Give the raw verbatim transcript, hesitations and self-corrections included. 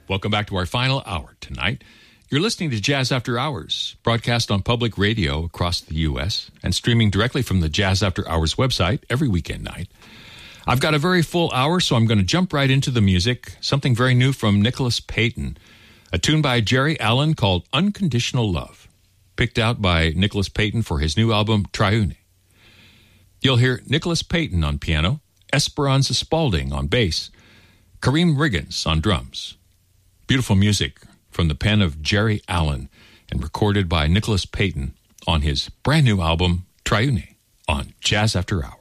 Welcome back to our final hour tonight. You're listening to Jazz After Hours, broadcast on public radio across the U S and streaming directly from the Jazz After Hours website every weekend night. I've got a very full hour, so I'm going to jump right into the music. Something very new from Nicholas Payton, a tune by Jerry Allen called Unconditional Love, picked out by Nicholas Payton for his new album, Triune. You'll hear Nicholas Payton on piano, Esperanza Spalding on bass, Kareem Riggins on drums. Beautiful music from the pen of Jerry Allen and recorded by Nicholas Payton on his brand new album, Triune, on Jazz After Hours.